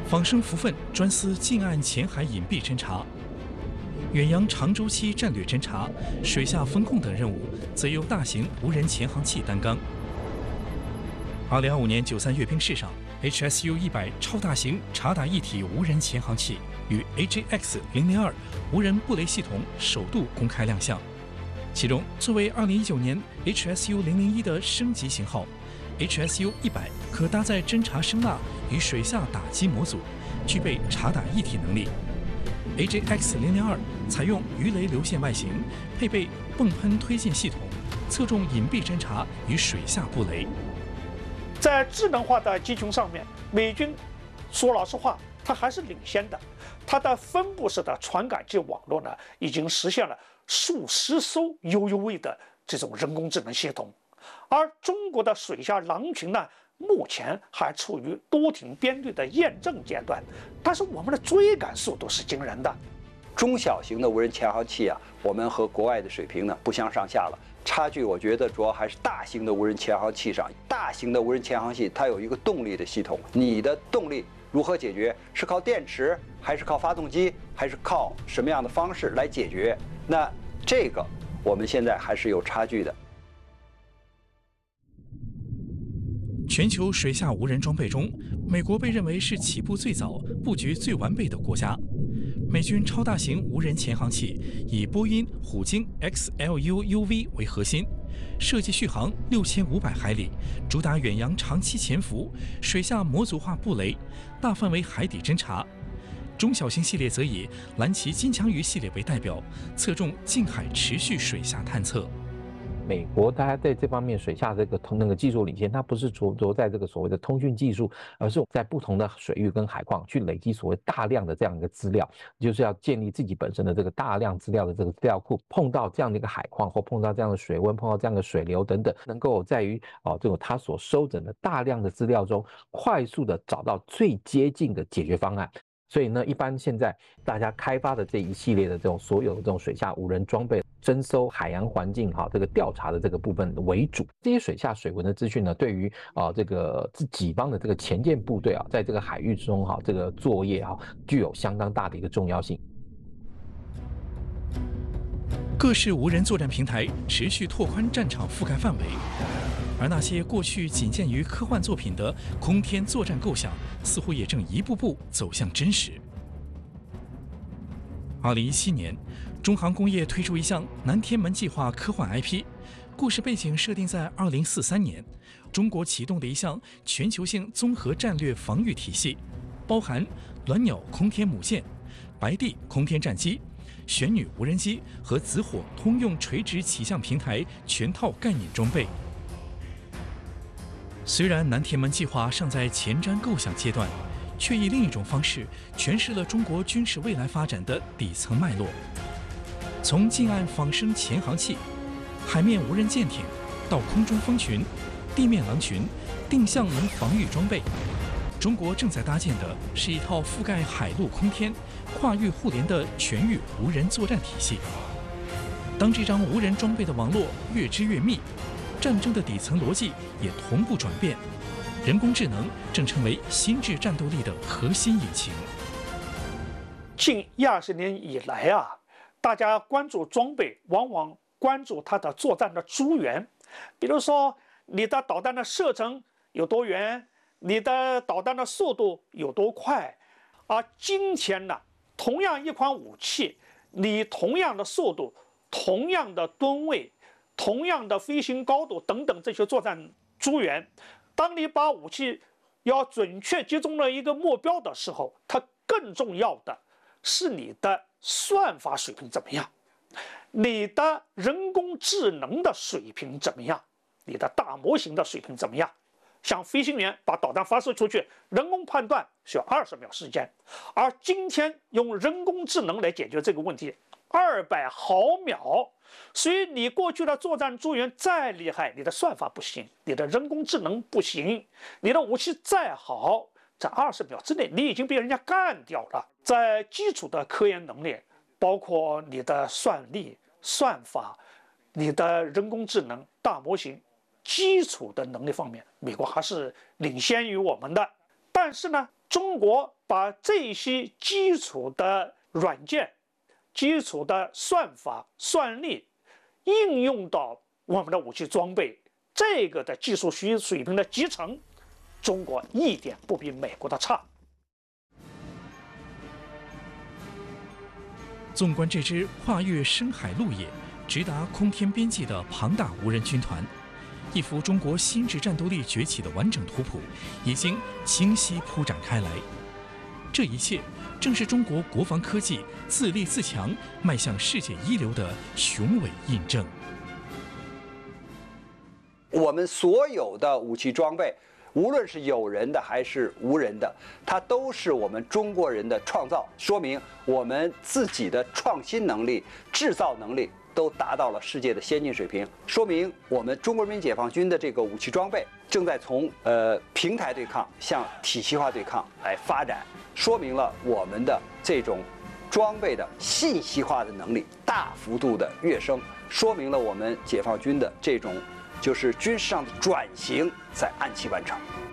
仿生福分专司近岸浅海隐蔽侦察，远洋长周期战略侦察、水下风控等任务则由大型无人潜航器担纲。2025年93阅兵式上 ，HSU-100超大型察打一体无人潜航器与 AJX-002无人布雷系统首度公开亮相。其中，作为2019年 HSU-001的升级型号 ，HSU-100可搭载侦察声呐与水下打击模组，具备察打一体能力。AJX-002采用鱼雷流线外形，配备泵喷推进系统，侧重隐蔽侦察与水下布雷。 在智能化的机群上面，美军说老实话，它还是领先的。它的分布式的传感器网络呢，已经实现了数十艘 UUV 的这种人工智能系统，而中国的水下狼群呢，目前还处于多艇编队的验证阶段，但是我们的追赶速度是惊人的。 中小型的无人潜航器啊，我们和国外的水平呢不相上下了。差距我觉得主要还是大型的无人潜航器上。大型的无人潜航器它有一个动力的系统，你的动力如何解决？是靠电池，还是靠发动机，还是靠什么样的方式来解决？那这个我们现在还是有差距的。 全球水下无人装备中，美国被认为是起步最早、布局最完备的国家。美军超大型无人潜航器以波音虎鲸 XLU-UV 为核心，设计续航6500海里，主打远洋长期潜伏、水下模组化布雷、大范围海底侦察。中小型系列则以蓝旗金枪鱼系列为代表，侧重近海持续水下探测。 美国大家在这方面水下那个技术领先，它不是着在这个所谓的通讯技术，而是在不同的水域跟海况去累积所谓大量的这样一个资料，就是要建立自己本身的这个大量资料的这个资料库。碰到这样的一个海况，或碰到这样的水温，碰到这样的水流等等，能够在于这种它所收整的大量的资料中，快速的找到最接近的解决方案。所以呢，一般现在大家开发的这一系列的这种所有的这种水下无人装备，征收海洋环境这个调查的这个部分为主。这些水下水文的资讯呢，对于这个己方的这个前舰部队在这个海域中这个作业具有相当大的一个重要性。 各式无人作战平台持续拓宽战场覆盖范围，而那些过去仅见于科幻作品的空天作战构想，似乎也正一步步走向真实。2017年，中航工业推出一项南天门计划科幻 IP， 故事背景设定在2043年，中国启动的一项全球性综合战略防御体系，包含鸾鸟空天母舰、白帝空天战机、玄女无人机和紫火通用垂直起降平台全套概念装备。虽然南天门计划尚在前瞻构想阶段，却以另一种方式诠释了中国军事未来发展的底层脉络。从近岸仿生潜航器、海面无人舰艇，到空中蜂群、地面狼群、定向能防御装备，中国正在搭建的是一套覆盖海陆空天、跨域互联的全域无人作战体系。当这张无人装备的网络越织越密，战争的底层逻辑也同步转变，人工智能正成为心智战斗力的核心引擎。 近10-20年以来大家关注装备，往往关注它的作战的资源，比如说你的导弹的射程有多远，你的导弹的速度有多快。而今天呢，同样一款武器，你同样的速度、同样的吨位、同样的飞行高度等等这些作战资源，当你把武器要准确击中了一个目标的时候，它更重要的是你的算法水平怎么样，你的人工智能的水平怎么样，你的大模型的水平怎么样。像飞行员把导弹发射出去，人工判断需要20秒时间，而今天用人工智能来解决这个问题，200毫秒。所以你过去的作战资源再厉害，你的算法不行，你的人工智能不行，你的武器再好，在20秒之内你已经被人家干掉了。在基础的科研能力，包括你的算力、算法、你的人工智能、大模型基础的能力方面，美国还是领先于我们的。但是呢，中国把这些基础的软件、基础的算法、算力应用到我们的武器装备，这个的技术水平的集成，中国一点不比美国的差。 纵观这支跨越深海陆野、直达空天边际的庞大无人军团，一幅中国新质战斗力崛起的完整图谱已经清晰铺展开来。这一切正是中国国防科技自立自强、迈向世界一流的雄伟印证。 我们所有的武器装备，无论是有人的还是无人的，它都是我们中国人的创造，说明我们自己的创新能力、制造能力都达到了世界的先进水平，说明我们中国人民解放军的这个武器装备正在从平台对抗向体系化对抗来发展，说明了我们的这种装备的信息化的能力大幅度的跃升，说明了我们解放军的这种就是军事上的转型在按期完成。